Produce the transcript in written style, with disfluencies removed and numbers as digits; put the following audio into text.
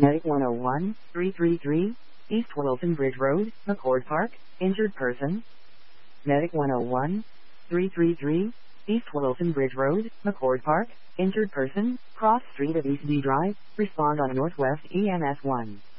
Medic 101, 333, East Wilson Bridge Road, McCord Park, injured person. Medic 101, 333, East Wilson Bridge Road, McCord Park, injured person, cross street of East D Drive, respond on Northwest EMS 1.